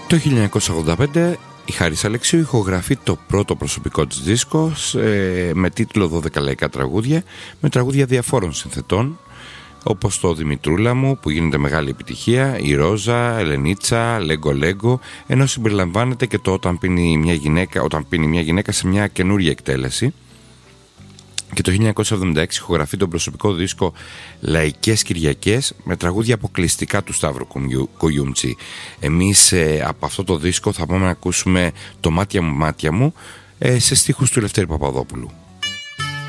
Το 1985 η Χάρις Αλεξίου ηχογραφεί το πρώτο προσωπικό της δίσκο με τίτλο 12 λαϊκά τραγούδια, με τραγούδια διαφόρων συνθετών όπως το Δημητρούλα μου που γίνεται μεγάλη επιτυχία, η Ρόζα, Ελενίτσα, Λέγκο Λέγκο, ενώ συμπεριλαμβάνεται και το όταν πίνει μια γυναίκα σε μια καινούρια εκτέλεση. Και το 1976 ηχογραφεί τον προσωπικό δίσκο Λαϊκές Κυριακές με τραγούδια αποκλειστικά του Σταύρου Κογιούμτσι. Εμείς από αυτό το δίσκο θα πάμε να ακούσουμε το «Μάτια μου, μάτια μου» σε στίχους του Λευτέρη Παπαδόπουλου.